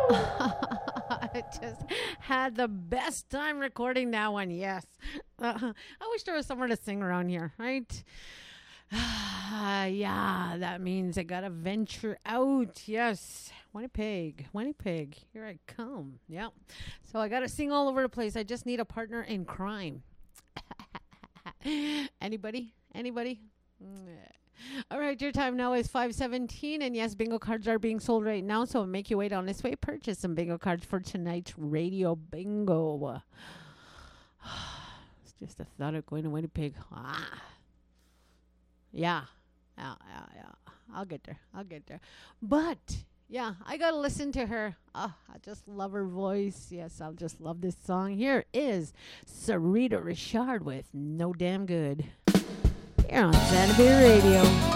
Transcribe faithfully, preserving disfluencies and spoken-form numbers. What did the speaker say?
I just had the best time recording that one. Yes. Uh, I wish there was somewhere to sing around here, right? Yeah, that means I gotta venture out. Yes. Winnipeg, Winnipeg, here I come. Yeah. So I gotta sing all over the place. I just need a partner in crime. Anybody? Anybody? All right, your time now is five seventeen, and yes, bingo cards are being sold right now, so make your way down this way. Purchase some bingo cards for tonight's radio bingo. It's just a thought of going to Winnipeg. Ah. Yeah. Yeah, yeah, yeah. I'll get there. I'll get there. But, yeah, I got to listen to her. Oh, I just love her voice. Yes, I'll just love this song. Here is Sarita Richard with No Damn Good. Here on Santa Fe Radio.